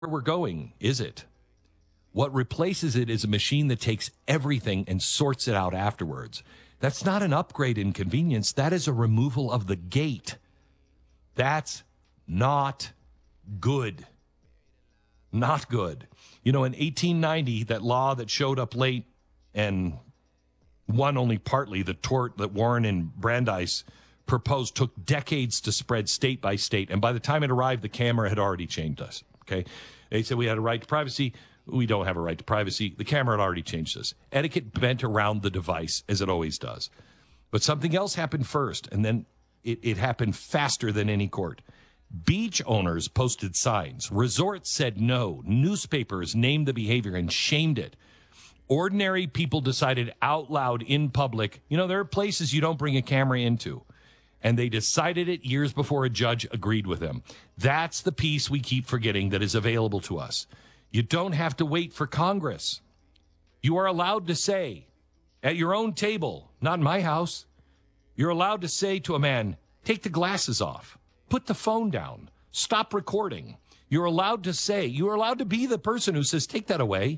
where we're going, is it? What replaces it is a machine that takes everything and sorts it out afterwards. That's not an upgrade in convenience. That is a removal of the gate. That's not good. Not good. You know, in 1890, that law that showed up late and won only partly, the tort that Warren and Brandeis proposed, took decades to spread state by state. And by the time it arrived, the camera had already changed us. Okay? They said we had a right to privacy. We don't have a right to privacy. The camera had already changed us. Etiquette bent around the device, as it always does. But something else happened first, and then it happened faster than any court. Beach owners posted signs. Resorts said no. Newspapers named the behavior and shamed it. Ordinary people decided out loud in public, you know, there are places you don't bring a camera into. And they decided it years before a judge agreed with them. That's the piece we keep forgetting that is available to us. You don't have to wait for Congress. You are allowed to say, at your own table, not in my house, you're allowed to say to a man, take the glasses off, put the phone down, stop recording. You're allowed to say, you're allowed to be the person who says, take that away.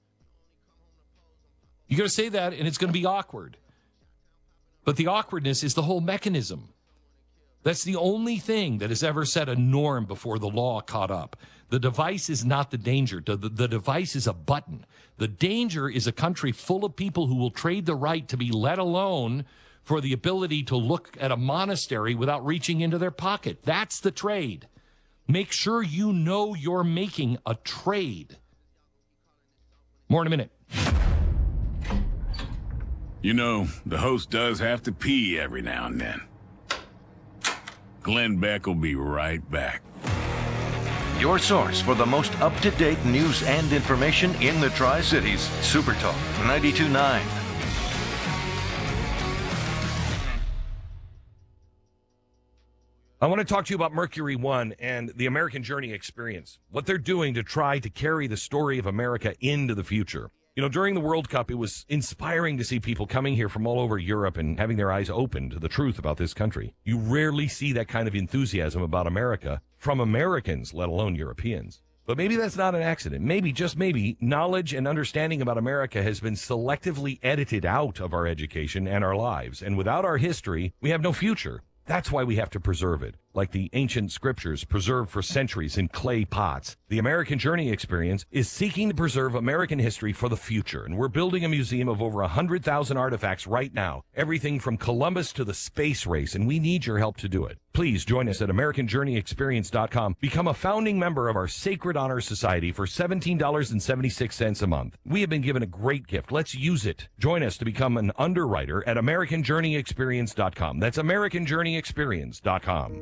You're going to say that, and it's going to be awkward. But the awkwardness is the whole mechanism. That's the only thing that has ever set a norm before the law caught up. The device is not the danger. The device is a button. The danger is a country full of people who will trade the right to be let alone for the ability to look at a monastery without reaching into their pocket. That's the trade. Make sure you know you're making a trade. More in a minute. You know, the host does have to pee every now and then. Glenn Beck will be right back. Your source for the most up-to-date news and information in the Tri-Cities. Super Talk 92.9. I want to talk to you about Mercury One and the American Journey experience, what they're doing to try to carry the story of America into the future. You know, during the World Cup, it was inspiring to see people coming here from all over Europe and having their eyes open to the truth about this country. You rarely see that kind of enthusiasm about America from Americans, let alone Europeans. But maybe that's not an accident. Maybe, just maybe, knowledge and understanding about America has been selectively edited out of our education and our lives. And without our history, we have no future. That's why we have to preserve it, like the ancient scriptures preserved for centuries in clay pots. The American Journey experience is seeking to preserve American history for the future, and we're building a museum of over 100,000 artifacts right now, everything from Columbus to the space race, and we need your help to do it. Please join us at AmericanJourneyExperience.com. Become a founding member of our Sacred Honor Society for $17.76 a month. We have been given a great gift. Let's use it. Join us to become an underwriter at AmericanJourneyExperience.com. That's AmericanJourneyExperience.com.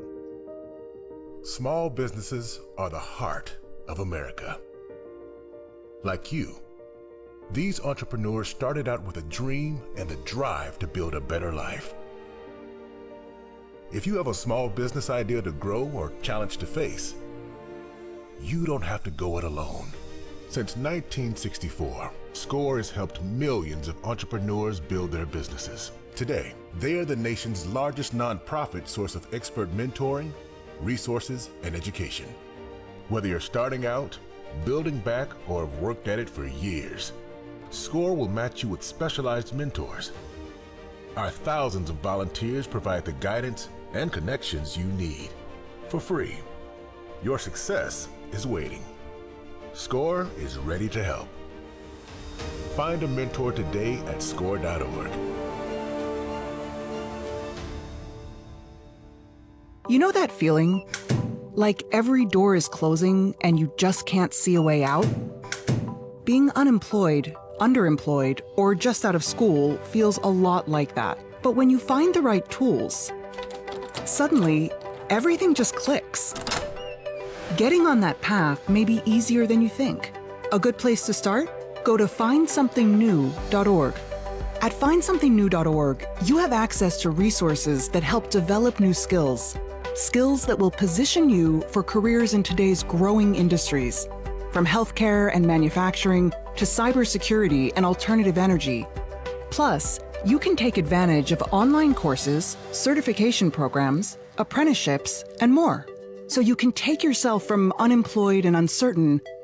Small businesses are the heart of America. Like you, these entrepreneurs started out with a dream and the drive to build a better life. If you have a small business idea to grow or challenge to face, you don't have to go it alone. Since 1964, SCORE has helped millions of entrepreneurs build their businesses. Today, they are the nation's largest nonprofit source of expert mentoring, resources, and education. Whether you're starting out, building back, or have worked at it for years, SCORE will match you with specialized mentors. Our thousands of volunteers provide the guidance and connections you need for free. Your success is waiting. SCORE is ready to help. Find a mentor today at SCORE.org. You know that feeling? Like every door is closing and you just can't see a way out? Being unemployed, underemployed, or just out of school feels a lot like that. But when you find the right tools, suddenly everything just clicks. Getting on that path may be easier than you think. A good place to start? Go to findsomethingnew.org. At findsomethingnew.org, you have access to resources that help develop new skills. Skills that will position you for careers in today's growing industries, from healthcare and manufacturing to cybersecurity and alternative energy. Plus, you can take advantage of online courses, certification programs, apprenticeships, and more. So you can take yourself from unemployed and uncertain